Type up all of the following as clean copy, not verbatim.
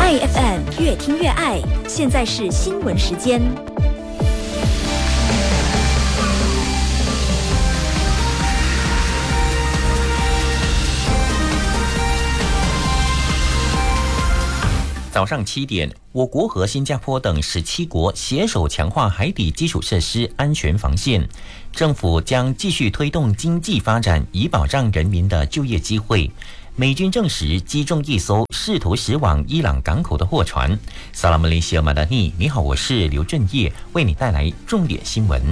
爱 FM 越听越爱，现在是新闻时间。 早上7点，我国和新加坡等17国携手强化海底基础设施安全防线。政府将继续推动经济发展，以保障人民的就业机会。美军证实击中一艘试图驶往伊朗港口的货船。萨拉姆雷西尔马达尼，你好，我是刘振业，为你带来重点新闻。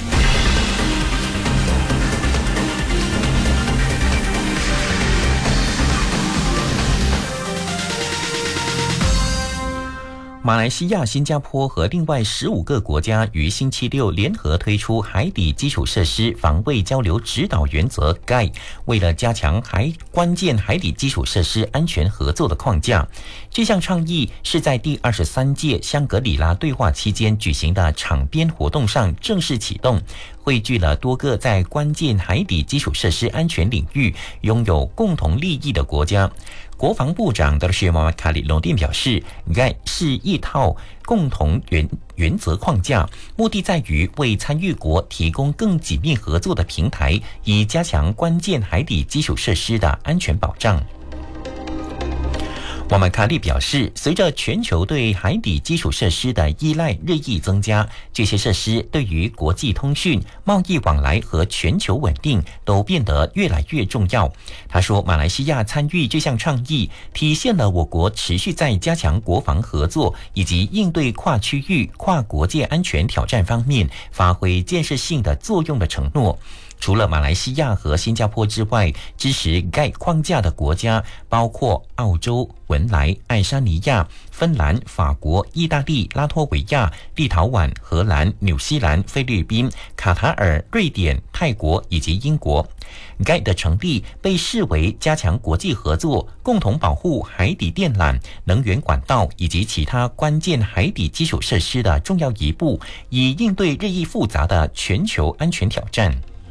马来西亚、新加坡和另外15个国家于星期六联合推出海底基础设施防卫交流指导原则 GAI， 为了加强关键海底基础设施安全合作的框架。这项倡议是在第23届香格里拉对话期间举行的场边活动上正式启动，汇聚了多个在关键海底基础设施安全领域拥有共同利益的国家。国防部长德什马卡里隆定表示 ，GAI 是一套共同原则框架，目的在于为参与国提供更紧密合作的平台，以加强关键海底基础设施的安全保障。瓦曼卡利表示，随着全球对海底基础设施的依赖日益增加，这些设施对于国际通讯、贸易往来和全球稳定都变得越来越重要。他说，马来西亚参与这项倡议，体现了我国持续在加强国防合作以及应对跨区域、跨国界安全挑战方面发挥建设性的作用的承诺。除了马来西亚和新加坡之外，支持GAI框架的国家包括澳洲、文莱、爱沙尼亚、芬兰、法国、意大利、拉脱维亚、立陶宛、荷兰、纽西兰、菲律宾、卡塔尔、瑞典、泰国以及英国。GAI的成立被视为加强国际合作，共同保护海底电缆、能源管道以及其他关键海底基础设施的重要一步，以应对日益复杂的全球安全挑战。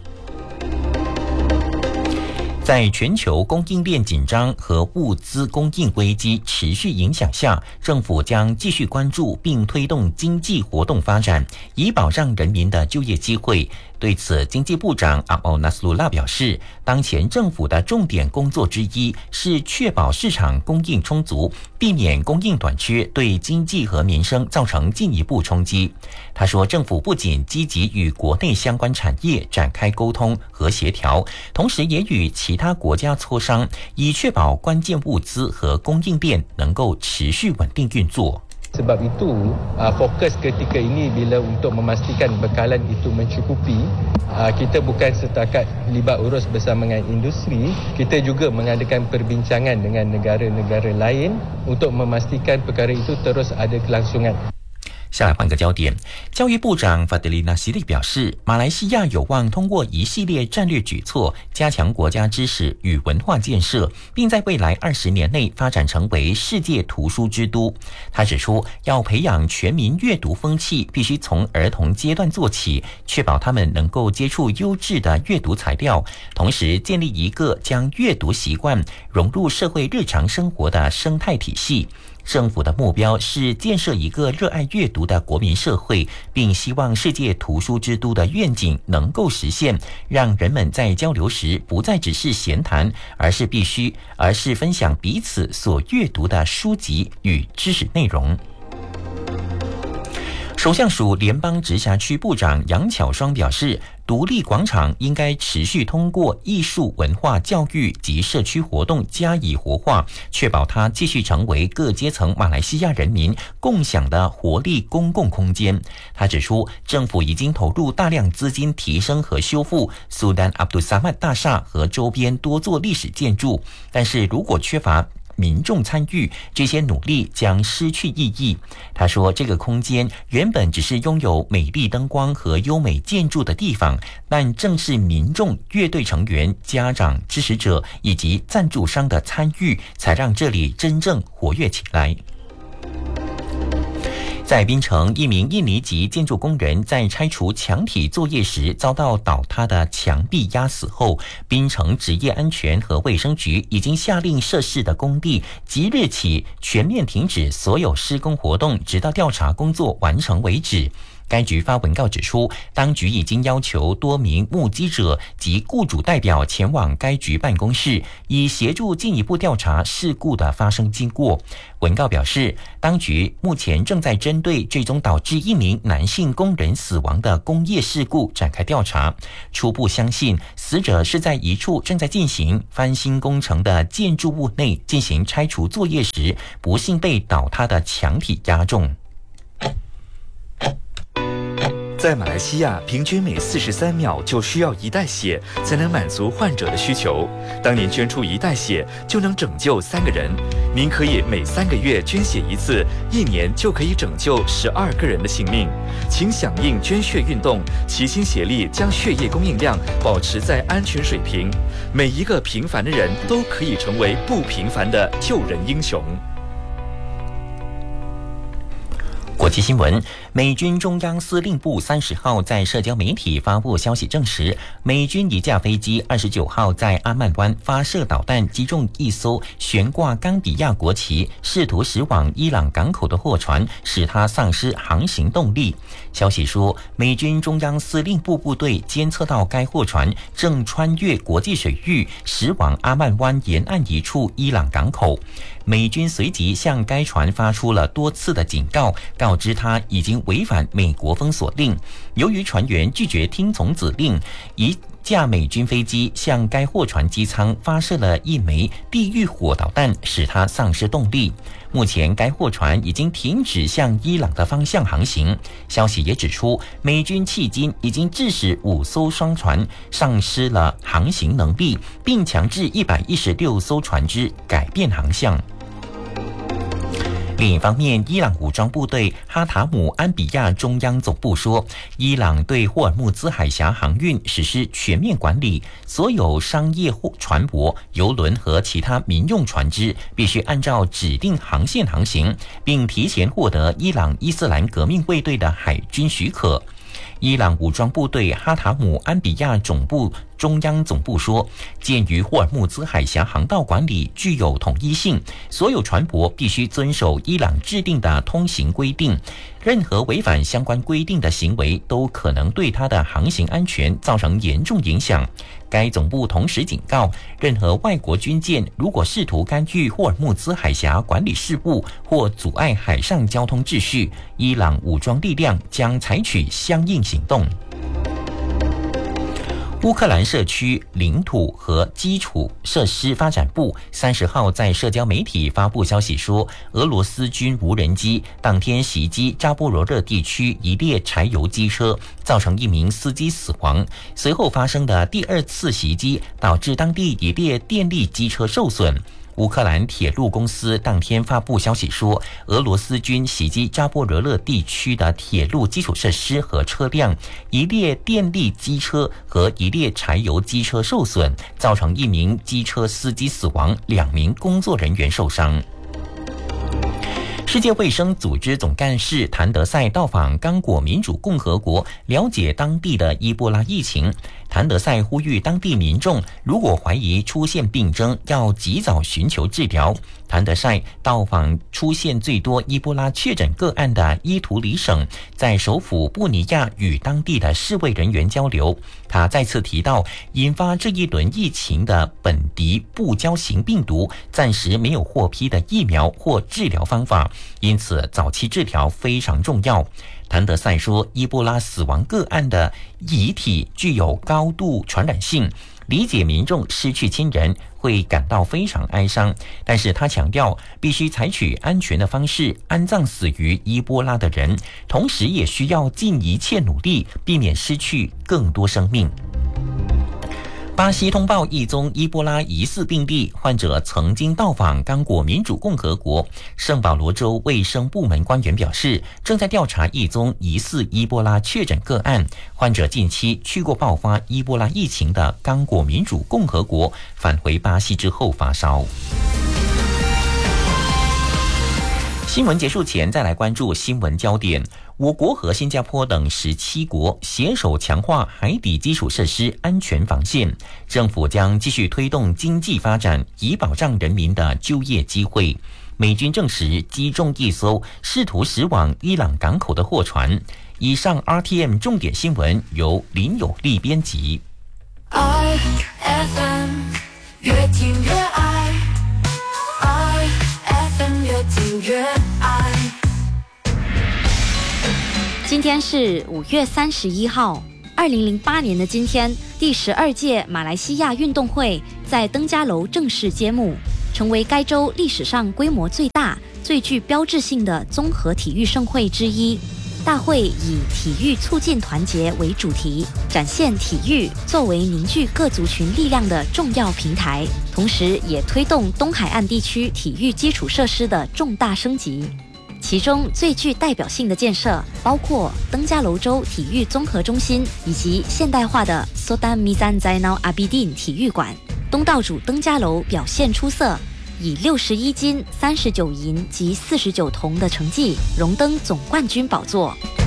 在全球供应链紧张和物资供应危机持续影响下，政府将继续关注并推动经济活动发展，以保障人民的就业机会。对此，经济部长阿奥纳斯鲁拉表示，当前政府的重点工作之一是确保市场供应充足，避免供应短缺对经济和民生造成进一步冲击。他说，政府不仅积极与国内相关产业展开沟通和协调，同时也与其他国家磋商，以确保关键物资和供应链能够持续稳定运作。 Sebab itu, fokus ketika ini bila untuk memastikan bekalan itu mencukupi, kita bukan setakat libat urus bersama dengan industri, kita juga mengadakan perbincangan dengan negara-negara lain untuk memastikan perkara itu terus ada kelangsungan。 下来换个焦点，教育部长法德里纳西利表示，马来西亚有望通过一系列战略举措，加强国家知识与文化建设，并在未来20年内发展成为世界图书之都。他指出，要培养全民阅读风气，必须从儿童阶段做起，确保他们能够接触优质的阅读材料，同时建立一个将阅读习惯融入社会日常生活的生态体系。政府的目标是建设一个热爱阅读的国民社会，并希望世界图书之都的愿景能够实现，让人们在交流时不再只是闲谈，而是分享彼此所阅读的书籍与知识内容。首相署联邦直辖区部长杨巧双表示，独立广场应该持续通过艺术、文化、教育及社区活动加以活化，确保它继续成为各阶层马来西亚人民共享的活力公共空间。他指出，政府已经投入大量资金提升和修复苏丹阿卜杜萨曼大厦和周边多座历史建筑，但是如果缺乏民众参与，这些努力将失去意义。他说，这个空间原本只是拥有美丽灯光和优美建筑的地方，但正是民众、乐队成员、家长、支持者以及赞助商的参与，才让这里真正活跃起来。 在槟城，一名印尼籍建筑工人在拆除墙体作业时遭到倒塌的墙壁压死后，槟城职业安全和卫生局已经下令涉事的工地即日起全面停止所有施工活动，直到调查工作完成为止。该局发文告指出，当局已经要求多名目击者及雇主代表前往该局办公室，以协助进一步调查事故的发生经过。文告表示，当局目前正在针对最终导致一名男性工人死亡的工业事故展开调查，初步相信死者是在一处正在进行翻新工程的建筑物内进行拆除作业时，不幸被倒塌的墙体压中。 在马来西亚，平均每43秒就需要1袋血才能满足患者的需求。当您捐出1袋血，就能拯救3个人。您可以每3个月捐血1次，1年就可以拯救12个人的性命。请响应捐血运动，齐心协力将血液供应量保持在安全水平。每一个平凡的人都可以成为不平凡的救人英雄。 国际新闻，美军中央司令部30号在社交媒体发布消息，证实美军一架飞机29号在阿曼湾发射导弹，击中一艘悬挂冈比亚国旗、试图驶往伊朗港口的货船，使它丧失航行动力。消息说，美军中央司令部部队监测到该货船正穿越国际水域，驶往阿曼湾沿岸一处伊朗港口。美军随即向该船发出了多次的警告，告知他已经违反美国封锁令。由于船员拒绝听从指令，一架美军飞机向该货船机舱发射了一枚地狱火导弹，使它丧失动力。目前该货船已经停止向伊朗的方向航行。消息也指出，美军迄今已经致使5艘商船丧失了航行能力，并强制116艘船只改变航向。另一方面，伊朗武装部队哈塔姆安比亚中央总部说，伊朗对霍尔木兹海峡航运实施全面管理，所有商业船舶、邮轮和其他民用船只必须按照指定航线航行，并提前获得伊朗伊斯兰革命卫队的海军许可。伊朗武装部队哈塔姆安比亚总部中央总部说，鉴于霍尔木兹海峡航道管理具有统一性，所有船舶必须遵守伊朗制定的通行规定，任何违反相关规定的行为都可能对它的航行安全造成严重影响。该总部同时警告，任何外国军舰如果试图干预霍尔木兹海峡管理事务或阻碍海上交通秩序，伊朗武装力量将采取相应行动。乌克兰社区领土和基础设施发展部30号在社交媒体发布消息说，俄罗斯军无人机当天袭击扎波罗热地区一列柴油机车，造成1名司机死亡。随后发生的第2次袭击导致当地一列电力机车受损。乌克兰铁路公司当天发布消息说，俄罗斯军袭击扎波罗热地区的铁路基础设施和车辆，一列电力机车和一列柴油机车受损，造成1名机车司机死亡，2名工作人员受伤。世界卫生组织总干事谭德赛到访刚果民主共和国，了解当地的伊波拉疫情。谭德赛呼吁当地民众，如果怀疑出现病症，要及早寻求治疗。谭德赛到访出现最多伊波拉确诊个案的伊图里省，在首府布尼亚与当地的世卫人员交流。他再次提到，引发这一轮疫情的本迪布胶型病毒暂时没有获批的疫苗或治疗方法，因此早期治疗非常重要。谭德赛说，伊波拉死亡个案的遗体具有高度传染性，理解民众失去亲人会感到非常哀伤，但是他强调必须采取安全的方式安葬死于伊波拉的人，同时也需要尽一切努力避免失去更多生命。巴西通报一宗伊波拉疑似病例，患者曾经到访刚果民主共和国。圣保罗州卫生部门官员表示，正在调查一宗疑似伊波拉确诊个案。患者近期去过爆发伊波拉疫情的刚果民主共和国，返回巴西之后发烧。 新闻结束前，再来关注新闻焦点。我国和新加坡等17国携手强化海底基础设施安全防线，政府将继续推动经济发展，以保障人民的就业机会。美军证实击中一艘试图驶往伊朗港口的货船。以上 RTM 重点新闻由林有利编辑。 IFM 越听越爱，IFM 越听越爱。 今天是5月31号，2008年的今天，第12届马来西亚运动会在登嘉楼正式揭幕，成为该州历史上规模最大、最具标志性的综合体育盛会之一。大会以体育促进团结为主题，展现体育作为凝聚各族群力量的重要平台，同时也推动东海岸地区体育基础设施的重大升级。其中最具代表性的建设包括登嘉楼州体育综合中心以及现代化的 Sultan Mizan Zainal Abidin 体育馆。东道主登嘉楼表现出色，以61金、39银及49铜的成绩荣登总冠军宝座。